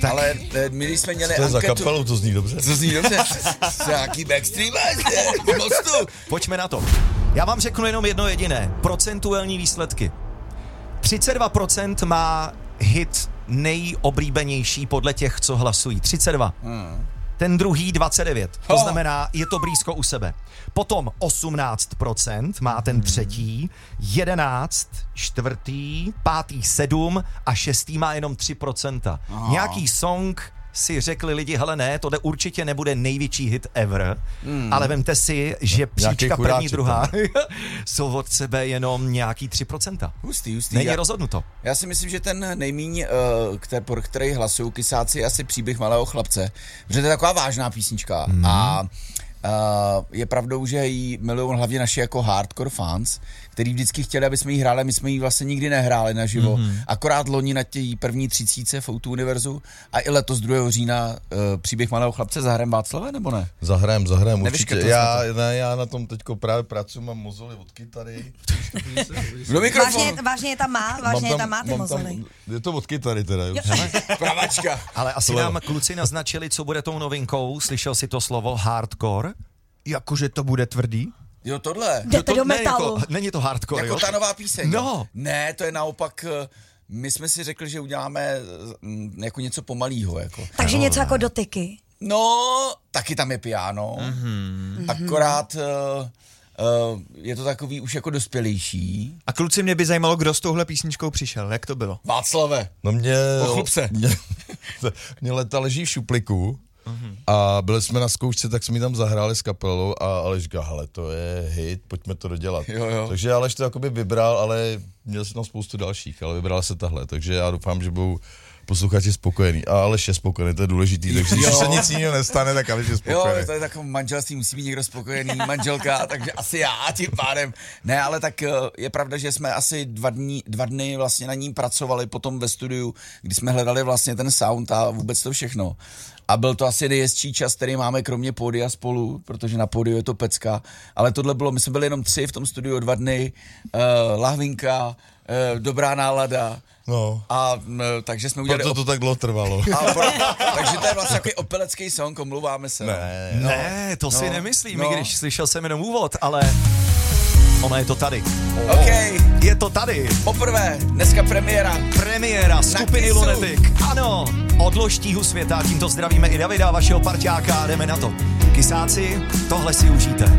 Ale my když jsme měli to je anketu... za kapelu, to zní dobře. To zní dobře. Nějaký backstream mostu. Pojďme na to. Já vám řeknu jenom jedno jediné. Procentuální výsledky. 32% má hit nejoblíbenější podle těch, co hlasují. 32. Ten druhý 29. To znamená, je to blízko u sebe. Potom 18% má ten třetí, 11, čtvrtý, pátý 7 a šestý má jenom 3%. Nějaký song si řekli lidi, hele ne, tohle určitě nebude největší hit ever, ale vemte si, že příčka první, druhá jsou od sebe jenom nějaký 3%. Hustý. Není rozhodnuto. Já si myslím, že ten nejmíň, pro který hlasují Kysáci, je asi Příběh malého chlapce, protože to je taková vážná písnička a je pravdou, že ji milují hlavně naši jako hardcore fans, který vždycky chtěli, aby jsme ji hráli, my jsme ji vlastně nikdy nehráli naživo. Akorát loni na té první 30 v O2 Univerzu a i letos 2. října Příběh malého chlapce. Zahrajeme, Václave, nebo ne? Zahrajeme určitě. Já na tom teďko právě pracuji, mám mozoly od kytary. Vážně je tam má ty mozoly. Je to od kytary teda. Pravačka. Ale asi nám kluci naznačili, co bude tou novinkou. Slyšel si to slovo hardcore? Jakože to bude tvrdý? Jo, tohle. Jdete do metalu. Není to hardcore, jako jo? ta nová píseň. No. Ne, to je naopak... My jsme si řekli, že uděláme jako něco pomalýho. Jako. Takže něco jako Dotyky. No, taky tam je piano. Akorát... je to takový už jako dospělejší. A kluci, mě by zajímalo, kdo s touhle písničkou přišel, jak to bylo? Václave. No Pochlup se. Mě leta leží v šupliku a byli jsme na zkoušce, tak jsme ji tam zahráli s kapelou a Aleš říká, hele, to je hit, pojďme to dodělat. Jo. Takže Aleš to jakoby vybral, ale měl jsem tam spoustu dalších, ale vybral se tahle, takže já doufám, že budou posluchači spokojený. A Aleš je spokojený, to je důležitý, takže když se nic jiného nestane, tak Aleš je spokojený. Jo, to je takové manželství, musí být někdo spokojený, manželka, takže asi já tím pádem. Ne, ale tak je pravda, že jsme asi dva dny vlastně na ní pracovali potom ve studiu, kdy jsme hledali vlastně ten sound a vůbec to všechno. A byl to asi nejhezčí čas, který máme kromě pódia spolu, protože na pódiu je to pecka, ale tohle bylo, my jsme byli jenom 3 v tom studiu 2 dny, lahvinka, dobrá nálada. No. A takže jsme udělali... Proto to tak dlouho trvalo. Takže to je vlastně takový opelecký song, omlouváme se. Ne, to si nemyslím, i když slyšel jsem jenom úvod, ale ono je to tady. OK. Je to tady. Poprvé, dneska premiéra skupiny Lunatic. Ano, od loštíhu světa, tímto zdravíme i Davida, vašeho parťáka, jdeme na to. Kysáci, tohle si užijte.